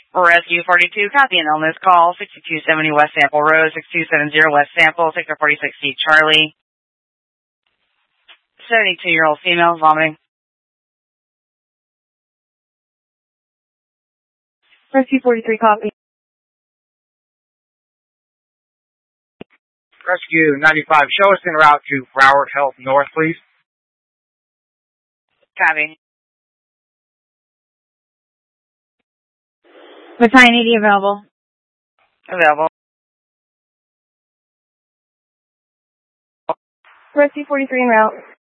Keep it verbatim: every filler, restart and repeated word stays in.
Rescue forty-two, copy and on this call, sixty-two seventy West Sample Road, sixty-two seventy West Sample, Sector forty-six C Charlie. seventy-two-year-old female vomiting. Rescue forty-three, copy. Rescue ninety-five, show us en route to Broward Health North, please. Copy. Battalion eighty available. Available. Rescue forty-three en route.